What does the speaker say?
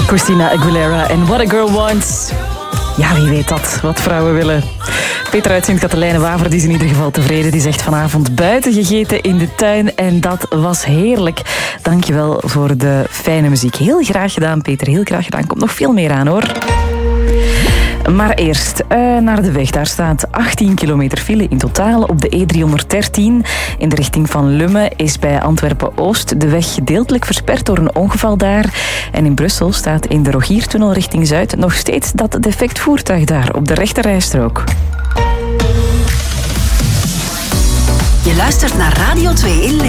Christina Aguilera en What a Girl Wants. Ja, wie weet dat, wat vrouwen willen. Peter uit Sint-Katelijne-Waver is in ieder geval tevreden. Die zegt vanavond buiten gegeten in de tuin en dat was heerlijk. Dankjewel voor de fijne muziek. Heel graag gedaan, Peter, heel graag gedaan. Komt nog veel meer aan, hoor. Maar eerst naar de weg. Daar staat 18 kilometer file in totaal op de E313. In de richting van Lummen is bij Antwerpen-Oost de weg gedeeltelijk versperd door een ongeval daar. En in Brussel staat in de Rogiertunnel richting Zuid nog steeds dat defect voertuig daar op de rechterrijstrook. Je luistert naar Radio 2 in